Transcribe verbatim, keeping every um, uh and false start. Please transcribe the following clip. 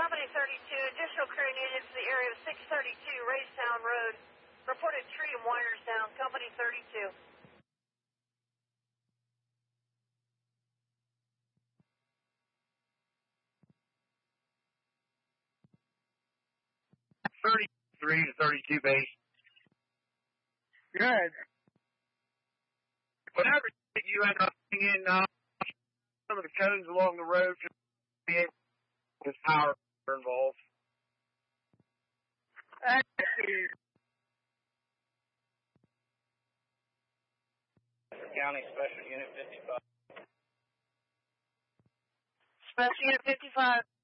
Company thirty-two, additional crew needed for the area of six thirty-two Raystown Road. Reported tree and wires down. Company thirty-two. thirty-three to thirty-two base. Good. Whenever you end up in uh, some of the cones along the road, there's power involved. County Special Unit fifty-five. Special Unit fifty-five.